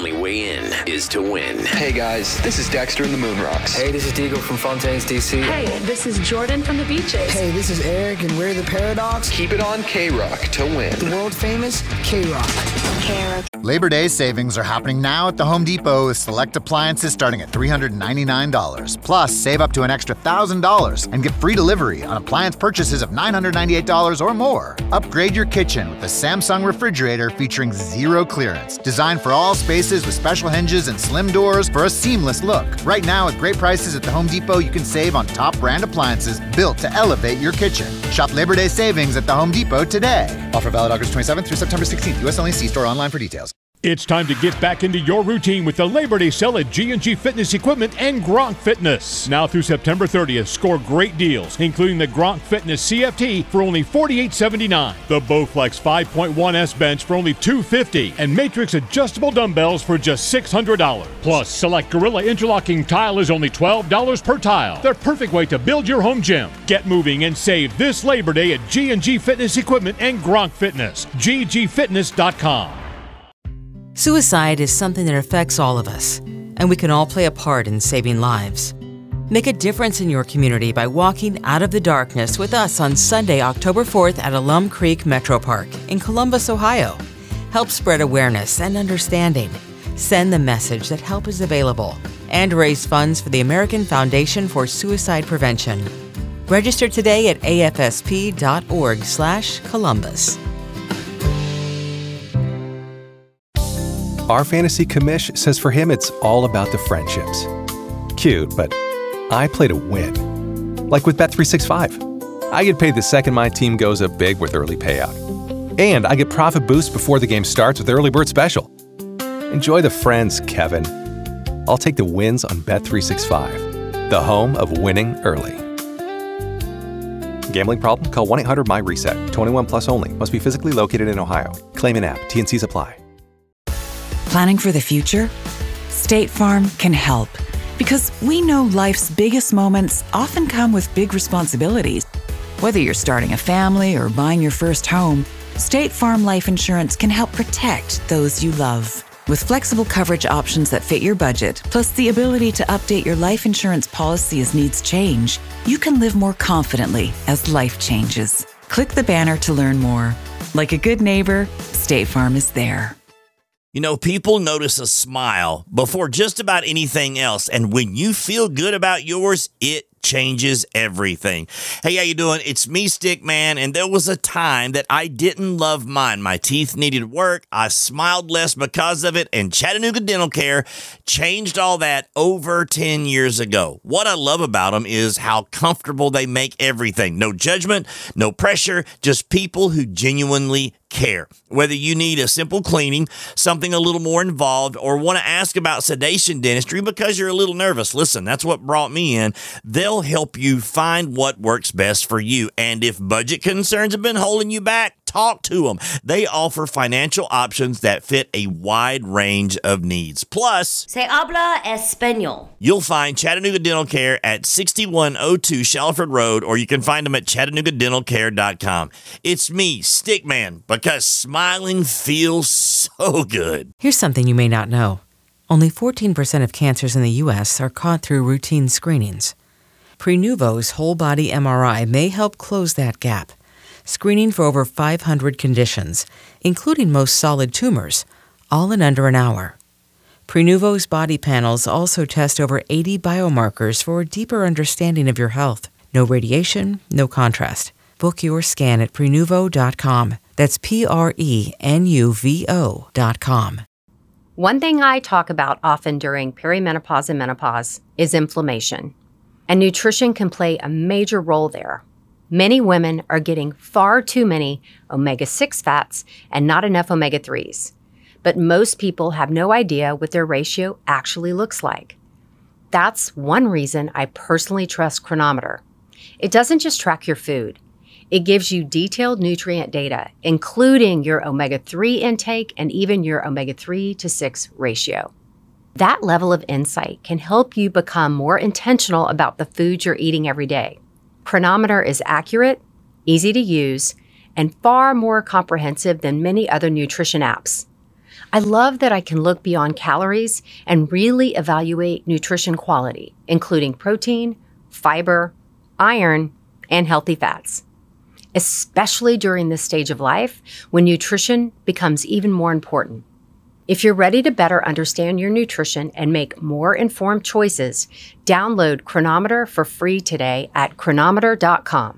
only way in is to win. Hey guys, this is Dexter in the Moon Rocks. Hey, this is Deagle from Fontaines, DC. Hey, this is Jordan from the Beaches. Hey, this is Eric and we're the Paradox. Keep it on K-Rock to win. The world famous K-Rock. K-Rock. Labor Day savings are happening now at the Home Depot with select appliances starting at $399. Plus, save up to an extra $1,000 and get free delivery on appliance purchases of $998 or more. Upgrade your kitchen with the Samsung refrigerator featuring zero clearance. Designed for all spaces with special hinges and slim doors for a seamless look. Right now, at great prices at the Home Depot, you can save on top brand appliances built to elevate your kitchen. Shop Labor Day savings at the Home Depot today. Offer valid August 27th through September 16th. U.S. only. See store online for details. It's time to get back into your routine with the Labor Day sale at G&G Fitness Equipment and Gronk Fitness. Now through September 30th, score great deals, including the Gronk Fitness CFT for only $48.79, the Bowflex 5.1S bench for only $250, and Matrix adjustable dumbbells for just $600. Plus, select Gorilla interlocking tile is only $12 per tile. The perfect way to build your home gym. Get moving and save this Labor Day at G&G Fitness Equipment and Gronk Fitness. ggfitness.com. Suicide is something that affects all of us, and we can all play a part in saving lives. Make a difference in your community by walking out of the darkness with us on Sunday, October 4th at Alum Creek Metro Park in Columbus, Ohio. Help spread awareness and understanding. Send the message that help is available and raise funds for the American Foundation for Suicide Prevention. Register today at afsp.org/Columbus. Our fantasy commish says for him it's all about the friendships. Cute, but I play to win. Like with Bet365. I get paid the second my team goes up big with early payout. And I get profit boost before the game starts with Early Bird Special. Enjoy the friends, Kevin. I'll take the wins on Bet365, the home of winning early. Gambling problem? Call 1-800-MY-RESET. 21 plus only. Must be physically located in Ohio. Claim in app. T&Cs apply. Planning for the future? State Farm can help because we know life's biggest moments often come with big responsibilities. Whether you're starting a family or buying your first home, State Farm Life Insurance can help protect those you love. With flexible coverage options that fit your budget, plus the ability to update your life insurance policy as needs change, you can live more confidently as life changes. Click the banner to learn more. Like a good neighbor, State Farm is there. You know, people notice a smile before just about anything else. And when you feel good about yours, it changes everything. Hey, how you doing? It's me, Stickman, and there was a time that I didn't love mine. My teeth needed work. I smiled less because of it, and Chattanooga Dental Care changed all that over 10 years ago. What I love about them is how comfortable they make everything. No judgment, no pressure, just people who genuinely care. Whether you need a simple cleaning, something a little more involved, or want to ask about sedation dentistry because you're a little nervous, listen, that's what brought me in. They'll help you find what works best for you. And if budget concerns have been holding you back, talk to them. They offer financial options that fit a wide range of needs. Plus, Se habla español. You'll find Chattanooga Dental Care at 6102 Shallford Road, or you can find them at ChattanoogaDentalCare.com. It's me, Stickman, because smiling feels so good. Here's something you may not know. Only 14% of cancers in the U.S. are caught through routine screenings. Prenuvo's whole body MRI may help close that gap, screening for over 500 conditions, including most solid tumors, all in under an hour. Prenuvo's body panels also test over 80 biomarkers for a deeper understanding of your health. No radiation, no contrast. Book your scan at Prenuvo.com. That's Prenuvo.com. One thing I talk about often during perimenopause and menopause is inflammation. And nutrition can play a major role there. Many women are getting far too many omega-6 fats and not enough omega-3s. But most people have no idea what their ratio actually looks like. That's one reason I personally trust Cronometer. It doesn't just track your food. It gives you detailed nutrient data, including your omega-3 intake and even your omega-3 to 6 ratio. That level of insight can help you become more intentional about the foods you're eating every day. Cronometer is accurate, easy to use, and far more comprehensive than many other nutrition apps. I love that I can look beyond calories and really evaluate nutrition quality, including protein, fiber, iron, and healthy fats, especially during this stage of life when nutrition becomes even more important. If you're ready to better understand your nutrition and make more informed choices, download Chronometer for free today at chronometer.com.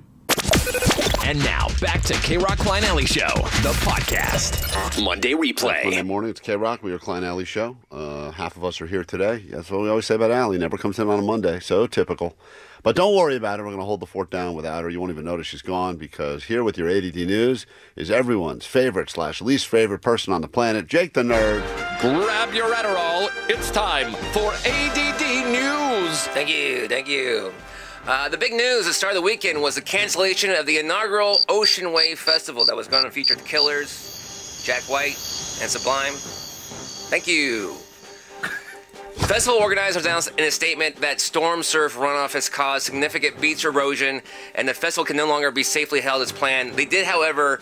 And now, back to K-Rock Klein Alley Show, the podcast. Monday replay. Monday morning, it's K-Rock. We are Klein Alley Show. Half of us are here today. That's what we always say about Alley. Never comes in on a Monday, so typical. But don't worry about it. We're going to hold the fort down without her. You won't even notice she's gone, because here with your ADD news is everyone's favorite / least favorite person on the planet, Jake the Nerd. Grab your Adderall. It's time for ADD news. Thank you. The big news at the start of the weekend was the cancellation of the inaugural Ocean Wave Festival that was going to feature the Killers, Jack White, and Sublime. Thank you. Festival organizers announced in a statement that storm surf runoff has caused significant beach erosion and the festival can no longer be safely held as planned. They did, however,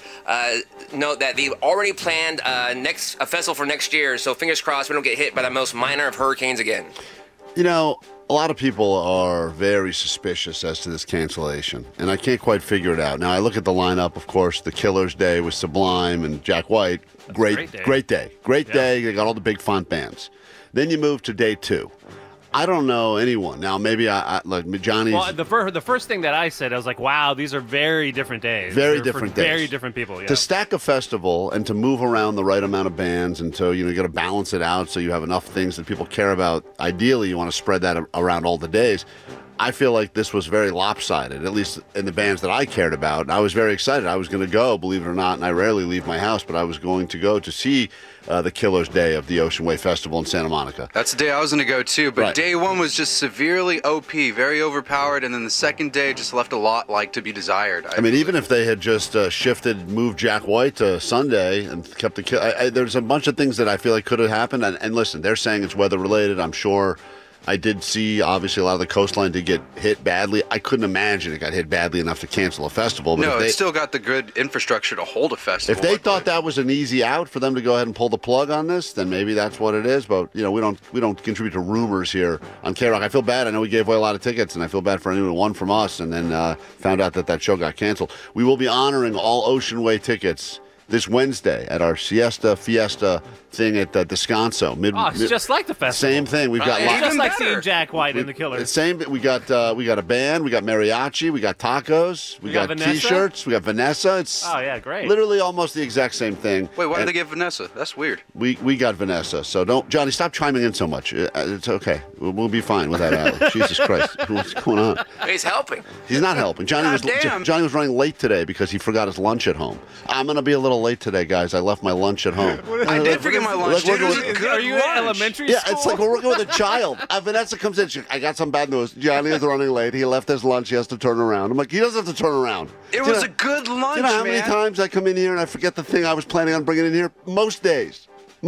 note that they've already planned a festival for next year, so fingers crossed we don't get hit by the most minor of hurricanes again. You know, a lot of people are very suspicious as to this cancellation, and I can't quite figure it out. Now, I look at the lineup, of course, the Killers Day with Sublime and Jack White. Great day. They got all the big font bands. Then you move to day 2. I don't know anyone. Now, maybe I like Johnny's. Well, the first thing that I said, I was like, wow, these are very different days. Very different days. Very different people, yeah. To stack a festival and to move around the right amount of bands, and so, you got to balance it out so you have enough things that people care about. Ideally, you want to spread that around all the days. I feel like this was very lopsided, at least in the bands that I cared about. I was very excited. I was going to go, believe it or not, and I rarely leave my house, but I was going to go to see the Killers Day of the Ocean Wave Festival in Santa Monica. That's the day I was going to go too, but right. Day 1 was just severely OP, very overpowered, and then the second day just left a lot to be desired. I mean, even if they had just moved Jack White to Sunday and kept the there's a bunch of things that I feel like could have happened, and listen, they're saying it's weather related. I'm sure. I did see, obviously, a lot of the coastline did get hit badly. I couldn't imagine it got hit badly enough to cancel a festival. But it's still got the good infrastructure to hold a festival. If they thought that was an easy out for them to go ahead and pull the plug on this, then maybe that's what it is. But, we don't contribute to rumors here on K-Rock. I feel bad. I know we gave away a lot of tickets, and I feel bad for anyone who won from us and then found out that show got canceled. We will be honoring all Ocean Way tickets this Wednesday at our Siesta Fiesta thing at Descanso. It's just like the festival. Same thing. We've got it's just like seeing Jack White and the Killers. Same. We got a band. We got mariachi. We got tacos. We got T-shirts. We got Vanessa. It's great. Literally almost the exact same thing. Wait, why did they get Vanessa? That's weird. We got Vanessa. So don't, Johnny, stop chiming in so much. It's okay. We'll be fine with that, Alex. Jesus Christ, what's going on? He's helping. He's not helping. Johnny was running late today because he forgot his lunch at home. I'm gonna be a little late today, guys. I left my lunch at home. I did forget my lunch. Are you at elementary school? Yeah, it's like we're working with a child. Vanessa comes in. I got some bad news. Johnny is running late. He left his lunch. He has to turn around. I'm like, he doesn't have to turn around. It was a good lunch, man. You know how many times I come in here and I forget the thing I was planning on bringing in here? Most days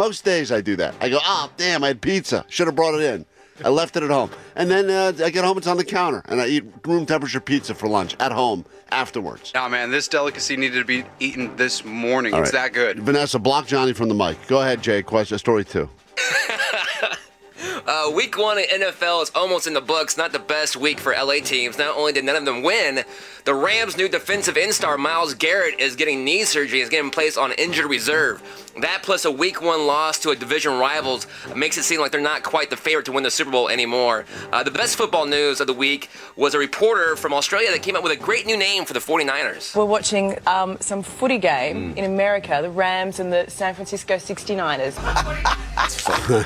I do that. I go, damn, I had pizza. Should have brought it in. I left it at home. And then I get home, it's on the counter. And I eat room temperature pizza for lunch at home afterwards. Oh, man, this delicacy needed to be eaten this morning. It's that good. Vanessa, block Johnny from the mic. Go ahead, Jake. Story 2. Week 1 in NFL is almost in the books. Not the best week for LA teams. Not only did none of them win, the Rams' new defensive end star Myles Garrett is getting knee surgery and is getting placed on injured reserve. That plus a Week 1 loss to a division rivals makes it seem like they're not quite the favorite to win the Super Bowl anymore. The best football news of the week was a reporter from Australia that came up with a great new name for the 49ers. We're watching some footy game in America, the Rams and the San Francisco 69ers. That's fun.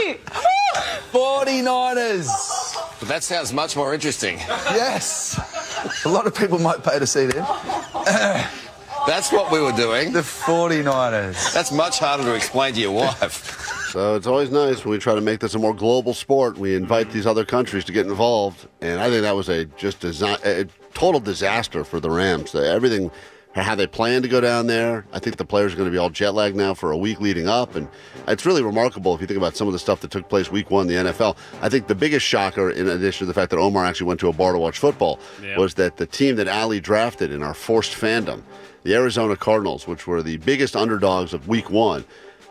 49ers. But that sounds much more interesting. Yes. A lot of people might pay to see them. That's what we were doing. The 49ers. That's much harder to explain to your wife. So it's always nice when we try to make this a more global sport. We invite these other countries to get involved. And I think that was a total disaster for the Rams. Everything, how they planned to go down there. I think the players are going to be all jet lagged now for a week leading up. And it's really remarkable if you think about some of the stuff that took place Week 1 in the NFL. I think the biggest shocker, in addition to the fact that Omar actually went to a bar to watch football, was that the team that Ali drafted in our forced fandom, the Arizona Cardinals, which were the biggest underdogs of Week 1,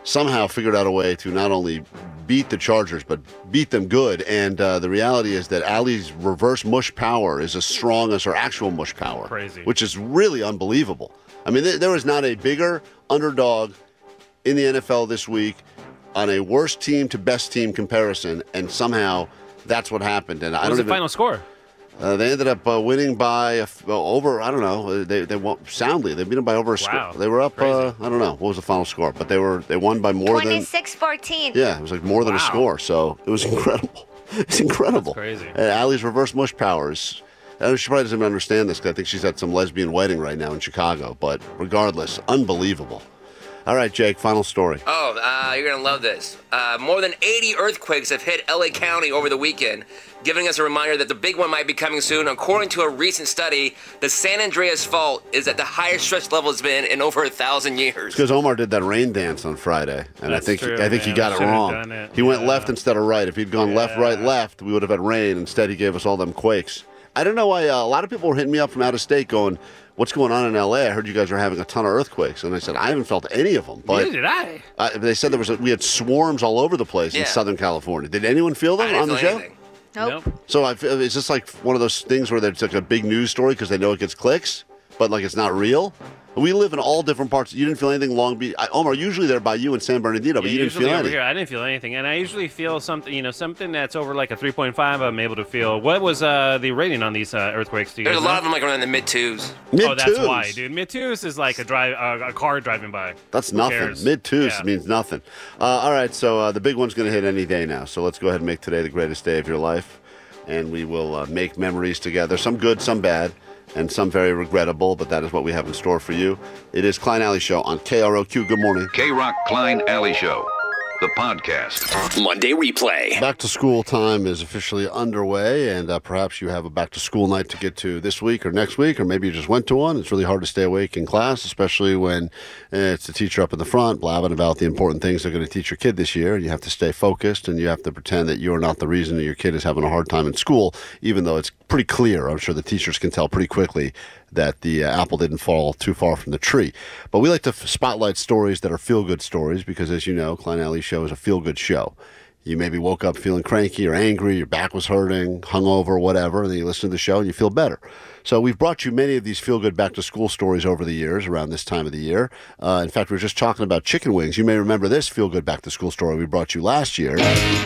somehow figured out a way to not only beat the Chargers, but beat them good. And the reality is that Allie's reverse mush power is as strong as her actual mush power. Crazy. Which is really unbelievable. I mean, there is not a bigger underdog in the NFL this week on a worst team to best team comparison, and somehow that's what happened. And What was the final score? They ended up winning by over, I don't know, they won soundly. They beat them by over a score. They were up, I don't know, what was the final score? But they won by more than 26-14. Yeah, it was like more than a score. So it was incredible. It's incredible. That's crazy. Allie's reverse mush powers. She probably doesn't even understand this because I think she's at some lesbian wedding right now in Chicago. But regardless, unbelievable. All right, Jake, final story. Oh, you're going to love this. More than 80 earthquakes have hit L.A. County over the weekend, giving us a reminder that the big one might be coming soon. According to a recent study, the San Andreas Fault is at the highest stress level it's been in over 1,000 years. Because Omar did that rain dance on Friday, and That's I think true, he got it wrong. He went left instead of right. If he'd gone left, right, left, we would have had rain. Instead, he gave us all them quakes. I don't know why a lot of people were hitting me up from out of state going, what's going on in L.A.? I heard you guys are having a ton of earthquakes. And I said, I haven't felt any of them. But Neither did I. They said we had swarms all over the place in Southern California. Did anyone feel them on the show? Anything. Nope. So is this like one of those things where it's like a big news story because they know it gets clicks, but like it's not real? We live in all different parts. You didn't feel anything Long Beach. Omar, usually they're by you in San Bernardino, but you didn't feel over anything. Here, I didn't feel anything, and I usually feel something, something that's over like a 3.5. I'm able to feel. What was the rating on these earthquakes? There's a lot of them like around the mid-twos. Oh, that's why, dude. Mid-twos is like a car driving by. That's Who nothing. cares? Mid-twos means nothing. All right, so the big one's going to hit any day now. So let's go ahead and make today the greatest day of your life, and we will make memories together. Some good, some bad, and some very regrettable, but that is what we have in store for you. It is Klein Alley Show on KROQ. Good morning. K-Rock Klein Alley Show, the podcast. Monday replay. Back to school time is officially underway, and perhaps you have a back to school night to get to this week or next week, or maybe you just went to one. It's really hard to stay awake in class, especially when it's the teacher up in the front blabbing about the important things they're going to teach your kid this year, and you have to stay focused, and you have to pretend that you're not the reason that your kid is having a hard time in school, even though it's pretty clear. I'm sure the teachers can tell pretty quickly that the apple didn't fall too far from the tree. But we like to spotlight stories that are feel-good stories because, as you know, Klein Alley Show is a feel-good show. You maybe woke up feeling cranky or angry, your back was hurting, hungover, whatever, and then you listen to the show and you feel better. So we've brought you many of these feel-good back-to-school stories over the years, around this time of the year. In fact, we were just talking about chicken wings. You may remember this feel-good back-to-school story we brought you last year.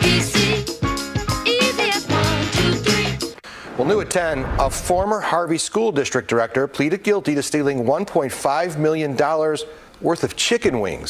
Well, new at 10, a former Harvey School District director pleaded guilty to stealing $1.5 million worth of chicken wings.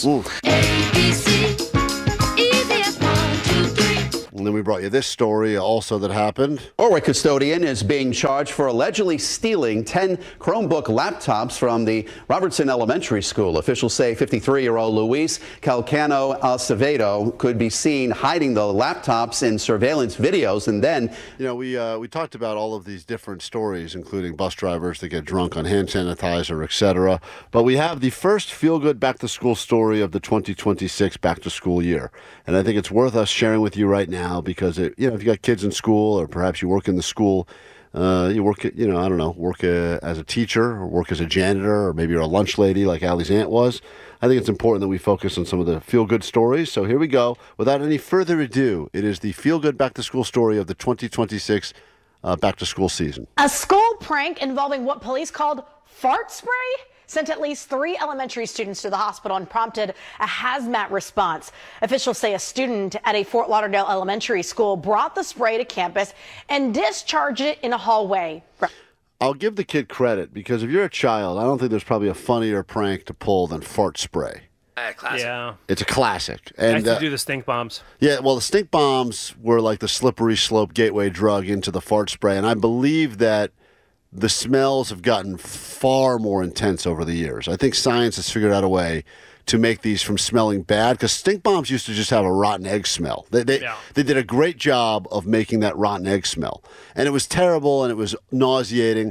And then we brought you this story also that happened. Orwick custodian is being charged for allegedly stealing 10 Chromebook laptops from the Robertson Elementary School. Officials say 53-year-old Luis Calcano Acevedo could be seen hiding the laptops in surveillance videos. And then, we talked about all of these different stories, including bus drivers that get drunk on hand sanitizer, etc. But we have the first feel-good back-to-school story of the 2026 back-to-school year. And I think it's worth us sharing with you right now because, if you got kids in school or perhaps you work in the school, you work, work as a teacher or work as a janitor or maybe you're a lunch lady like Allie's aunt was. I think it's important that we focus on some of the feel-good stories. So here we go. Without any further ado, it is the feel-good back-to-school story of the 2026 back-to-school season. A school prank involving what police called fart spray sent at least 3 elementary students to the hospital and prompted a hazmat response. Officials say a student at a Fort Lauderdale elementary school brought the spray to campus and discharged it in a hallway. I'll give the kid credit because if you're a child, I don't think there's probably a funnier prank to pull than fart spray. Classic. Yeah. It's a classic. I used to do the stink bombs. Yeah, well, the stink bombs were like the slippery slope gateway drug into the fart spray, and I believe that the smells have gotten far more intense over the years. I think science has figured out a way to make these from smelling bad because stink bombs used to just have a rotten egg smell. They did a great job of making that rotten egg smell. And it was terrible and it was nauseating.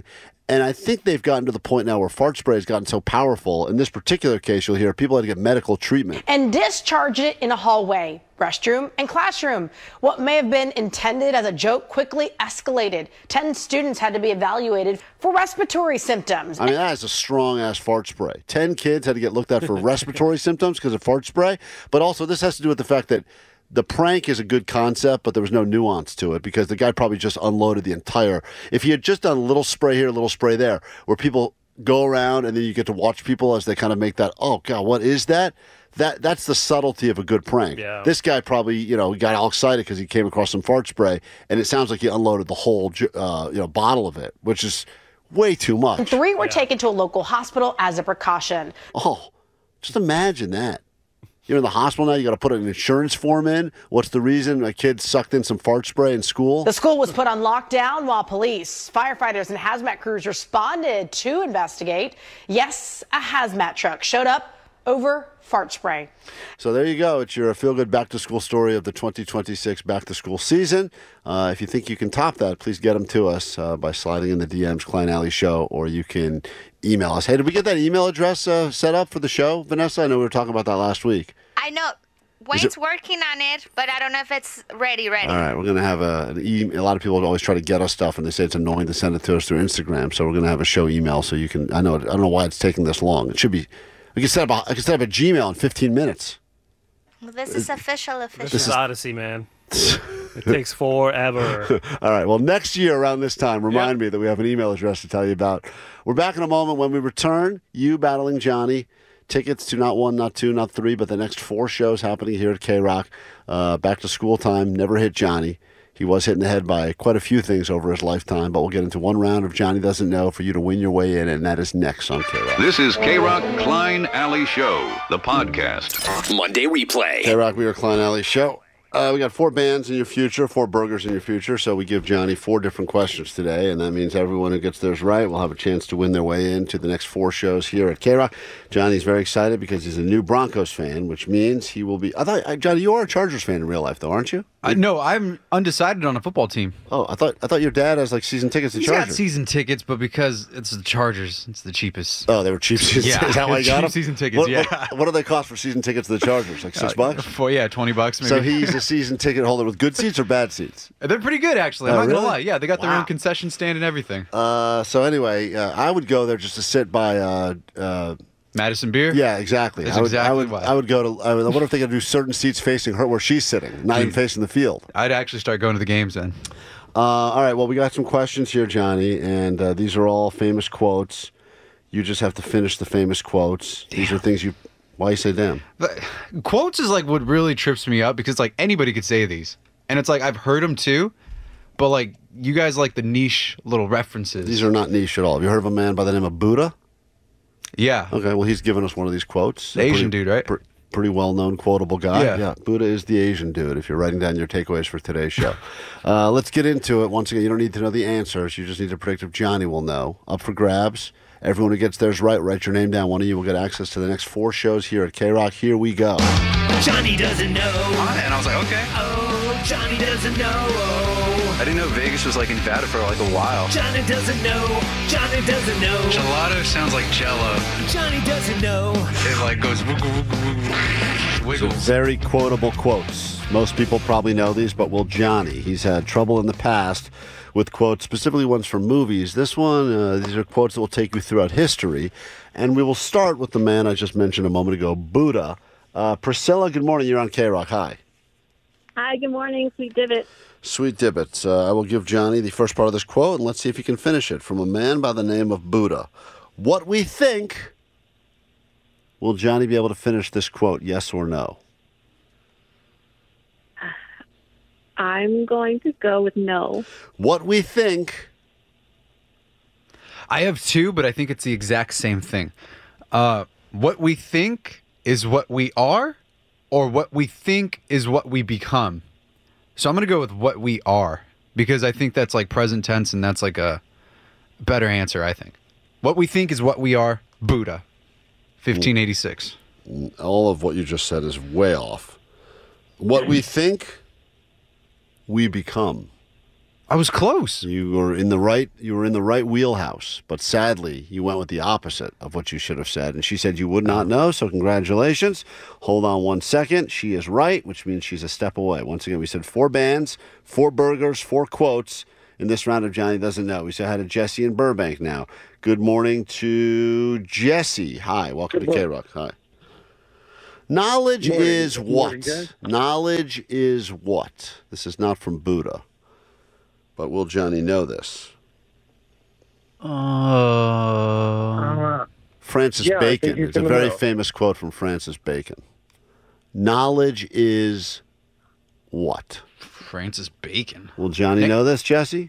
And I think they've gotten to the point now where fart spray has gotten so powerful. In this particular case, you'll hear people had to get medical treatment. And discharge it in a hallway, restroom, and classroom. What may have been intended as a joke quickly escalated. 10 students had to be evaluated for respiratory symptoms. I mean, that is a strong-ass fart spray. 10 kids had to get looked at for respiratory symptoms because of fart spray. But also, this has to do with the fact that the prank is a good concept, but there was no nuance to it because the guy probably just unloaded the entire. If he had just done a little spray here, a little spray there, where people go around and then you get to watch people as they kind of make that, oh, God, what is that? That's the subtlety of a good prank. Yeah. This guy probably, got all excited because he came across some fart spray, and it sounds like he unloaded the whole, bottle of it, which is way too much. 3 were taken to a local hospital as a precaution. Oh, just imagine that. You're in the hospital now, you got to put an insurance form in. What's the reason a kid sucked in some fart spray in school? The school was put on lockdown while police, firefighters, and hazmat crews responded to investigate. Yes, a hazmat truck showed up over fart spray. So there you go. It's your feel-good back-to-school story of the 2026 back-to-school season. If you think you can top that, please get them to us by sliding in the DMs, Klein Alley Show, or you can email us. Hey, did we get that email address set up for the show, Vanessa? I know we were talking about that last week. I know. Wayne's working on it, but I don't know if it's ready. All right, we're going to have an email. A lot of people always try to get us stuff, and they say it's annoying to send it to us through Instagram. So we're going to have a show email so you can. I don't know why it's taking this long. It should be. I can set up a Gmail in 15 minutes. Well, this is official. This is Odyssey, man. It takes forever. All right. Well, next year around this time, remind me that we have an email address to tell you about. We're back in a moment. When we return, you battling Johnny. Tickets to not 1, not 2, not 3, but the next 4 shows happening here at K-Rock. Back to school time. Never hit Johnny. He was hit in the head by quite a few things over his lifetime, but we'll get into one round of Johnny Doesn't Know for you to win your way in, and that is next on K-Rock. This is K-Rock Klein Alley Show, the podcast. Monday replay. K-Rock, we are Klein Alley Show. We got 4 bands in your future, 4 burgers in your future, so we give Johnny 4 different questions today, and that means everyone who gets theirs right will have a chance to win their way into the next 4 shows here at K-Rock. Johnny's very excited because he's a new Broncos fan, which means he will be... Johnny, you are a Chargers fan in real life, though, aren't you? No, I'm undecided on a football team. Oh, I thought your dad has season tickets to Chargers. He's got season tickets, but because it's the Chargers, it's the cheapest. Oh, they were cheap season tickets. Is that why you got them? Season tickets, What do they cost for season tickets to the Chargers? Like $6? $20 maybe. So he's a season ticket holder with good seats or bad seats? They're pretty good, actually. I'm not going to lie. Yeah, they got their own concession stand and everything. So anyway, I would go there just to sit by... Madison Beer? Yeah, exactly. That's exactly why. I would go to... I wonder if they could do certain seats facing her where she's sitting, not even facing the field. I'd actually start going to the games then. All right, well, we got some questions here, Johnny, and these are all famous quotes. You just have to finish the famous quotes. Damn. These are things you... Why you say damn? But quotes is what really trips me up because anybody could say these. And it's I've heard them too, but you guys like the niche little references. These are not niche at all. Have you heard of a man by the name of Buddha? Yeah. Okay, well, he's given us one of these quotes. The Asian dude, right? Pretty well-known, quotable guy. Yeah. Buddha is the Asian dude, if you're writing down your takeaways for today's show. Let's get into it. Once again, you don't need to know the answers. You just need to predict if Johnny will know. Up for grabs. Everyone who gets theirs right, write your name down. One of you will get access to the next 4 shows here at K-Rock. Here we go. Johnny doesn't know. And I was like, okay. Oh, Johnny doesn't know. I didn't know Vegas was in Nevada for a while. Johnny doesn't know. Johnny doesn't know. Gelato sounds like Jello. Johnny doesn't know. It goes wiggles. So very quotable quotes. Most people probably know these, but will Johnny? He's had trouble in the past with quotes, specifically ones from movies. This one, these are quotes that will take you throughout history. And we will start with the man I just mentioned a moment ago, Buddha. Priscilla, good morning. You're on K-Rock. Hi. Hi, good morning, Sweet Dibbit. Sweet Dibbit. I will give Johnny the first part of this quote, and let's see if he can finish it. From a man by the name of Buddha. What we think. Will Johnny be able to finish this quote, yes or no? I'm going to go with no. What we think. I have 2, but I think it's the exact same thing. What we think is what we are, or what we think is what we become. So I'm going to go with what we are, because I think that's present tense, and that's a better answer, I think. What we think is what we are, Buddha, 1586. All of what you just said is way off. What we think, we become. I was close. You were in the right wheelhouse, but sadly, you went with the opposite of what you should have said. And she said you would not know, so congratulations. Hold on 1 second. She is right, which means she's a step away. Once again, we said 4 bands, 4 burgers, 4 quotes. In this round of Johnny Doesn't Know, we say hi to Jesse in Burbank now. Good morning to Jesse. Hi, welcome to K-Rock. Hi. Knowledge is what? Knowledge is what? This is not from Buddha. But will Johnny know this? Francis Bacon. It's a very famous quote from Francis Bacon. Knowledge is what? Francis Bacon. Will Johnny know this, Jesse?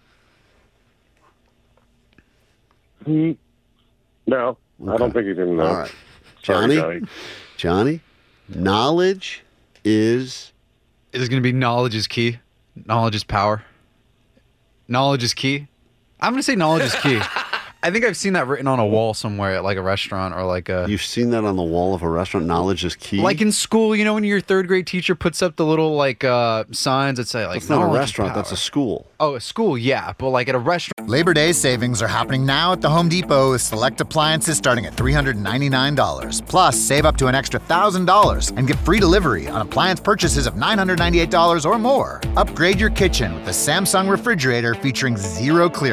No, okay. I don't think he's going to know. All right. Johnny, knowledge is... Is it going to be knowledge is key? Knowledge is power? Knowledge is key? I'm going to say knowledge is key. I think I've seen that written on a wall somewhere at like a restaurant or like a... You've seen that on the wall of a restaurant? Knowledge is key? Like in school, you know, when your 3rd grade teacher puts up the little like signs that say like... That's not a restaurant, that's a school. Oh, a school, yeah. But like at a restaurant... Labor Day savings are happening now at the Home Depot with select appliances starting at $399. Plus, save up to an extra $1,000 and get free delivery on appliance purchases of $998 or more. Upgrade your kitchen with the Samsung refrigerator featuring 0 clearance.